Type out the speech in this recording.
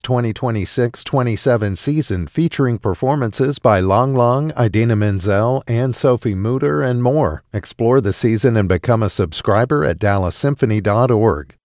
2026-27 season featuring performances by Lang Lang, Idina Menzel, and Sophie Mutter, and more. Explore the season and become a subscriber at DallasSymphony.org.